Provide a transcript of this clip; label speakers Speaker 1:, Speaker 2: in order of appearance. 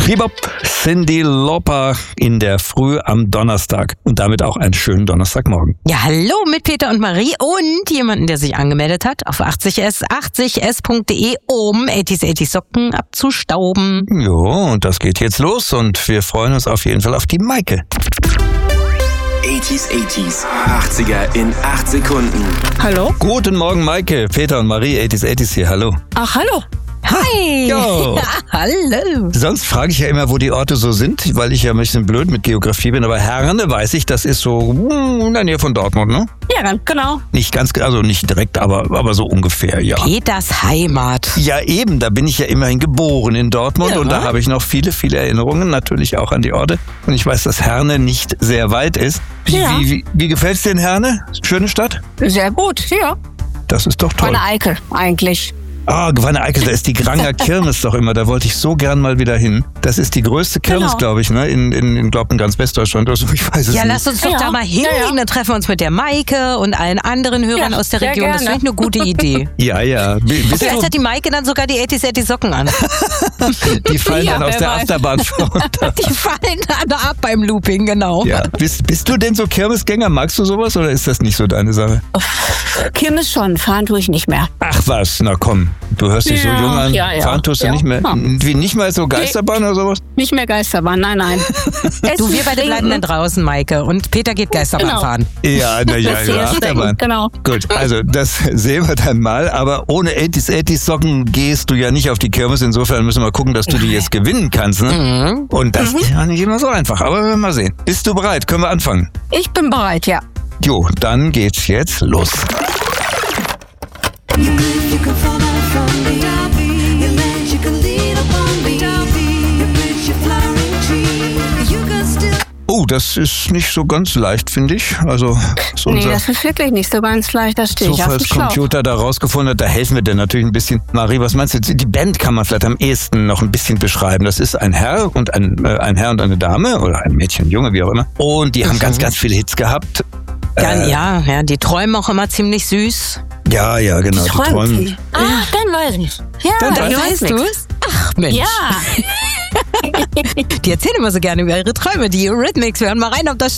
Speaker 1: Bebop, Cyndi Lauper in der Früh am Donnerstag und damit auch einen schönen Donnerstagmorgen.
Speaker 2: Ja, hallo mit Peter und Marie und jemanden, der sich angemeldet hat auf 80s.de, um 80s Socken abzustauben.
Speaker 1: Jo, und das geht jetzt los und wir freuen uns auf jeden Fall auf die Maike.
Speaker 3: 80s, 80er in 8 Sekunden.
Speaker 4: Hallo?
Speaker 1: Guten Morgen, Maike, Peter und Marie, 80s hier, hallo.
Speaker 4: Ach, hallo.
Speaker 2: Hi!
Speaker 1: Jo.
Speaker 2: Ja, hallo!
Speaker 1: Sonst frage ich ja immer, wo die Orte so sind, weil ich ja ein bisschen blöd mit Geografie bin, aber Herne weiß ich, das ist so in der Nähe von Dortmund, ne?
Speaker 4: Ja, ganz genau.
Speaker 1: Nicht ganz, also nicht direkt, aber so ungefähr, ja.
Speaker 2: Peters Heimat.
Speaker 1: Ja eben, da bin ich ja immerhin geboren in Dortmund und da habe ich noch viele, viele Erinnerungen, natürlich auch an die Orte. Und ich weiß, dass Herne nicht sehr weit ist.
Speaker 4: Ja.
Speaker 1: Wie gefällt's dir in Herne? Schöne Stadt?
Speaker 4: Sehr gut, ja.
Speaker 1: Das ist doch toll.
Speaker 4: Meine Eickel, eigentlich.
Speaker 1: Ah, Gewanne Eickel, da ist die Granger Kirmes doch immer, da wollte ich so gern mal wieder hin. Das ist die größte Kirmes, glaube ich, ne? In ganz Westdeutschland oder so, ich weiß es
Speaker 2: Ja,
Speaker 1: nicht.
Speaker 2: lass uns doch
Speaker 4: Ja,
Speaker 2: da mal hingehen,
Speaker 4: ja.
Speaker 2: Dann treffen wir uns mit der Maike und allen anderen Hörern aus der
Speaker 4: sehr
Speaker 2: Region. Das
Speaker 4: gerne.
Speaker 2: finde ich eine gute Idee.
Speaker 1: Ja. Bist
Speaker 2: Vielleicht
Speaker 1: du,
Speaker 2: hat die Maike dann sogar die 80s Socken an.
Speaker 1: die fallen
Speaker 4: Ja,
Speaker 1: dann aus
Speaker 4: wer
Speaker 1: der
Speaker 4: weiß.
Speaker 1: Achterbahn runter.
Speaker 2: Die fallen dann ab beim Looping, genau.
Speaker 1: Ja. Bist du denn so Kirmesgänger? Magst du sowas oder ist das nicht so deine Sache?
Speaker 4: Kirmes schon, fahren tue ich nicht mehr.
Speaker 1: Ach was, na komm, du hörst dich so
Speaker 4: Ja,
Speaker 1: jung an,
Speaker 4: ja.
Speaker 1: fahren tust du
Speaker 4: Ja.
Speaker 1: nicht mehr.
Speaker 4: Ja.
Speaker 1: Wie, nicht mal so Geisterbahn oder sowas?
Speaker 4: Nicht mehr Geisterbahn, nein.
Speaker 2: Du, wir beide bleiben dann draußen, Maike. Und Peter geht Geisterbahn
Speaker 4: Genau.
Speaker 2: fahren.
Speaker 1: Ja, naja,
Speaker 4: Das
Speaker 1: ja,
Speaker 4: hier
Speaker 1: Achterbahn.
Speaker 4: genau.
Speaker 1: Gut, also das sehen wir dann mal, aber ohne 80s Socken gehst du ja nicht auf die Kirmes, insofern müssen wir gucken, dass du die jetzt gewinnen kannst, ne? Und das ist ja nicht immer so einfach, aber wir werden mal sehen. Bist du bereit? Können wir anfangen?
Speaker 4: Ich bin bereit, ja.
Speaker 1: Jo, dann geht's jetzt los.
Speaker 5: You can fall down from the your legs, you can lean upon me. You bridge your flowering tree. You can still.
Speaker 1: Oh, das ist nicht so ganz leicht, finde ich. Also ist
Speaker 4: Nee,
Speaker 1: unser
Speaker 4: das ist wirklich nicht so ganz leicht, da stehe ich auf dem Schlauch.
Speaker 1: Zufallscomputer da rausgefunden hat, da helfen wir dir natürlich ein bisschen. Marie, was meinst du? Die Band kann man vielleicht am ehesten noch ein bisschen beschreiben. Das ist ein Herr und ein Herr und eine Dame oder ein Mädchen, ein Junge, wie auch immer. Und die haben ganz, ganz viele Hits gehabt.
Speaker 2: Ja, die träumen auch immer ziemlich süß.
Speaker 1: Ja, genau. Die träumen.
Speaker 4: Ah, dann weiß ich. Ja,
Speaker 1: Dann
Speaker 4: ich weiß nix.
Speaker 2: Ach Mensch.
Speaker 4: Ja.
Speaker 2: Die erzählen immer so gerne über ihre Träume, die Eurythmics. Wir hören mal rein, ob das